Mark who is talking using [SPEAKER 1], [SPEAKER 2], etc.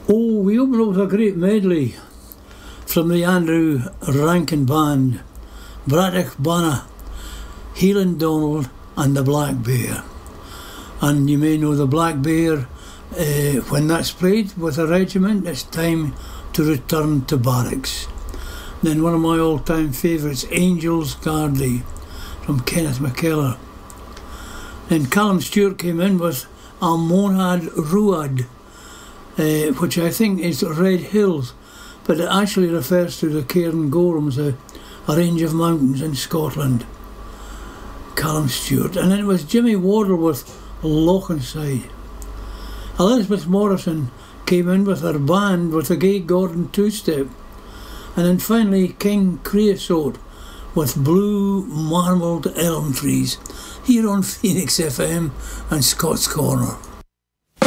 [SPEAKER 1] Oh, we opened with a great medley from the Andrew Rankin Band, Braddock Banna, Helen Donald and the Black Bear. And you may know the Black Bear, when that's played with a regiment, it's time to return to barracks. Then one of my all-time favourites, Angels Gardaí, from Kenneth McKellar. Then Callum Stewart came in with Almonad Ruad, which I think is Red Hills, but it actually refers to the Cairngorms, a range of mountains in Scotland. Callum Stewart. And then it was Jimmy Wardle with Lochenside. Elizabeth Morrison came in with her band with the Gay Gordon two-step. And then finally King Creosote with Blue Marbled Elm Trees, here on Phoenix FM and Scots Corner.